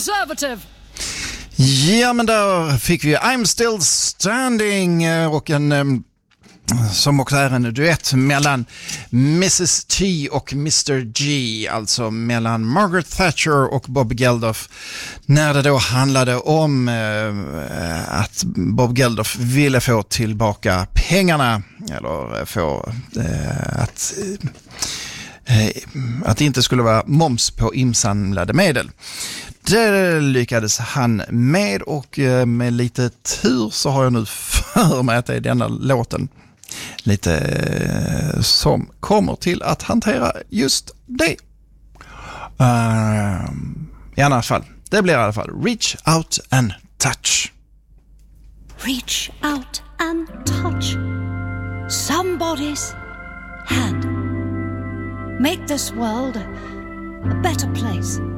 conservative. Ja, men där fick vi I'm Still Standing och en som också är en duett mellan Mrs. T och Mr. G, alltså mellan Margaret Thatcher och Bob Geldof, när det då handlade om att Bob Geldof ville få tillbaka pengarna, eller få att det inte skulle vara moms på insamlade medel. Det lyckades han med, och med lite tur så har jag nu för mig att det är denna låten lite som kommer till att hantera just det. I alla fall, det blir i alla fall Reach Out and Touch. Reach out and touch somebody's hand. Make this world a better place.